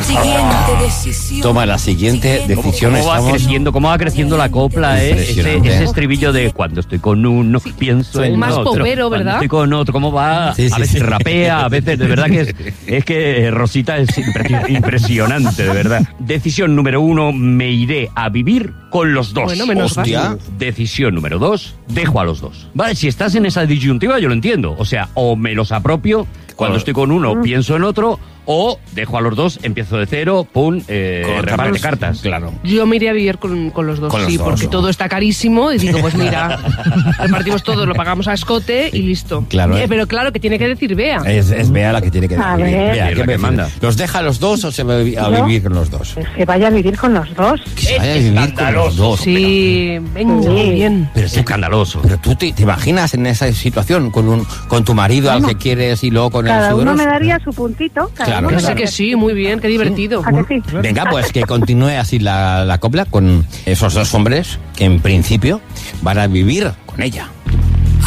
Siguiente decisión. Toma la siguiente decisión. ¿Cómo va creciendo la copla, ese estribillo de cuando estoy con uno, pienso en más otro. popero, ¿verdad? Cuando estoy con otro, ¿cómo va? Sí, a veces rapea, a veces, de verdad que es que Rosita es impresionante, de verdad. Decisión número 1, me iré a vivir con los dos. Bueno, menos Hostia. Decisión número 2, dejo a los dos. Vale, si estás en esa disyuntiva yo lo entiendo. O sea, o me los apropio, cuando estoy con uno pienso en otro, o dejo a los dos, empiezo de cero, reparte cartas. Claro. Yo me iría a vivir con los dos, Con los sí, dos, porque ¿no? todo está carísimo y digo, pues mira, repartimos todo, lo pagamos a escote y listo. Claro, Pero claro, que tiene que decir Bea. Es Bea la que tiene que A decidir. ver. Bea, Es ¿qué la que me manda. ¿Los deja a los dos o se va a ¿Yo? vivir con los dos? Que vaya a vivir con los dos. Que se vaya a vivir con los dos. Sí, venga, Sí. muy bien. Pero Es escandaloso. Pero tú te imaginas en esa situación con tu marido al que quieres y luego con el Cada uno suegro. me daría su puntito. Cada Claro, uno Que me sí, daría que sí, muy bien, qué divertido. ¿A que sí? Venga, pues que continúe así la copla con esos dos hombres que en principio van a vivir con ella.